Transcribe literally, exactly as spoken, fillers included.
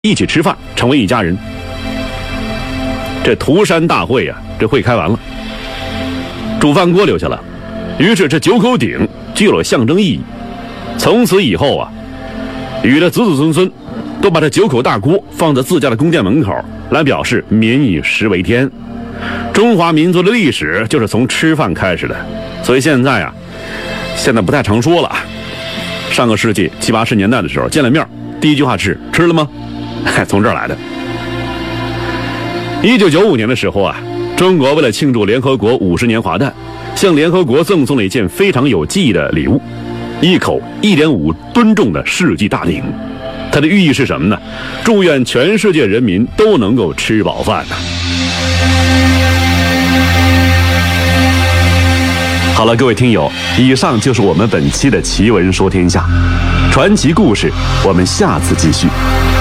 一起吃饭，成为一家人。这涂山大会啊，这会开完了，煮饭锅留下了，于是这九口鼎具有了象征意义。从此以后啊，禹的子子孙孙都把这九口大锅放在自家的宫殿门口，来表示民以食为天。中华民族的历史就是从吃饭开始的，所以现在啊，现在不太常说了。上个世纪七八十年代的时候，见了面第一句话是吃了吗？从这儿来的。一九九五年的时候啊，中国为了庆祝联合国五十年华诞，向联合国赠送了一件非常有记忆的礼物，一口一点五吨重的世纪大鼎。它的寓意是什么呢？祝愿全世界人民都能够吃饱饭呢。好了，各位听友，以上就是我们本期的奇闻说天下传奇故事，我们下次继续。